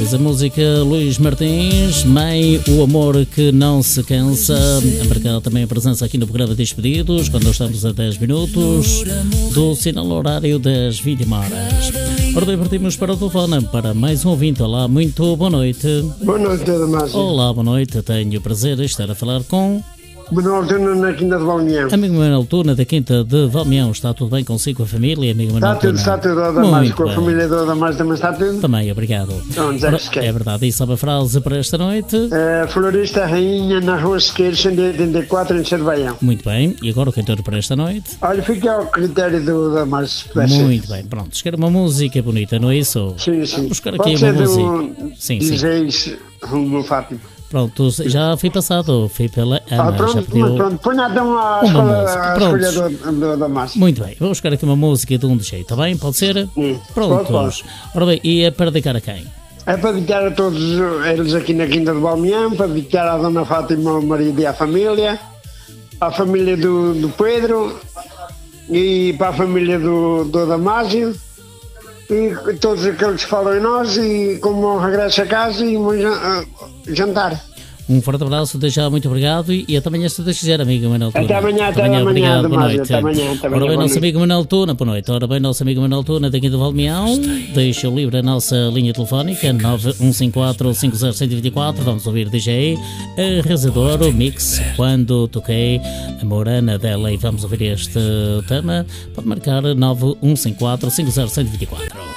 Diz a música Luís Martins, Mãe, o amor que não se cansa. A marcar também a presença aqui no programa Despedidos, quando estamos a 10 minutos do sinal horário das 21 horas. Ora bem, partimos para o telefone para mais um ouvinte. Olá, muito boa noite. Boa noite, Damasio. Olá, boa noite. Tenho o prazer de estar a falar com... Manuel Tuna, na Quinta de Valmião. Amigo Manuel Tuna, da Quinta de Valmião. Está tudo bem consigo, com a família, amigo Manuel Tuna? Está tudo, Damasio. Com a família do Damasio também está tudo? Também, obrigado. É verdade. E sabe a frase para esta noite? Florista Rainha, na Rua Sequeira, 184, em Cerveião. Muito bem. E agora o cantor para esta noite? Olha, fica ao critério do Damasio. Muito bem. Pronto, quer uma música bonita, não é isso? Sim. Vamos buscar Pode aqui uma música. Sim. Dizeis, Rumo Fátima. Pronto, já fui passado, fui pela Ana. Pronto, já pediu põe então a escolha do Damasio. Muito bem, vou buscar aqui uma música de um jeito, está bem? Pode ser? Prontos. Ora bem, e é para dedicar a quem? É para dedicar a todos eles aqui na Quinta de Valmião, para dedicar à Dona Fátima, ao marido e à família do Pedro e para a família do Damasio. E todos aqueles que falam em nós, e como um regresso a casa e um jantar. Um forte abraço, desde já, muito obrigado e até amanhã, se Deus quiser, amigo Manuel Tuna. Até amanhã, obrigado, boa noite. Até amanhã. Ora bem, nosso amigo Manuel Tuna, boa noite. Ora bem, nosso amigo Manuel Tuna, daqui do Valmião, deixa livre a nossa linha telefónica, 9154-50124, vamos ouvir DJ Arrasador, o mix, Quando Toquei a Morana dela, e vamos ouvir este tema, pode marcar 9154-50124.